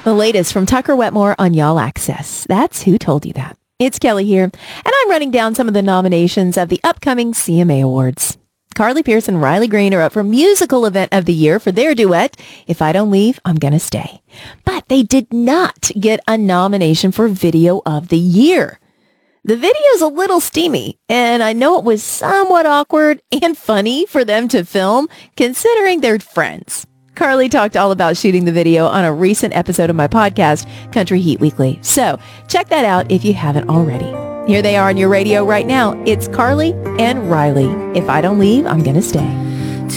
The latest from Tucker Wetmore on Y'all Access. That's Who Told You That. It's Kelly here, and I'm running down some of the nominations of the upcoming CMA Awards. Carly Pearce and Riley Green are up for Musical Event of the Year for their duet, If I Don't Leave, I'm Gonna Stay. But they did not get a nomination for Video of the Year. The video's a little steamy, and I know it was somewhat awkward and funny for them to film, considering they're friends. Carly talked all about shooting the video on a recent episode of my podcast, Country Heat Weekly. So check that out if you haven't already. Here they are on your radio right now. It's Carly and Riley. If I Don't Leave, I'm Gonna Stay.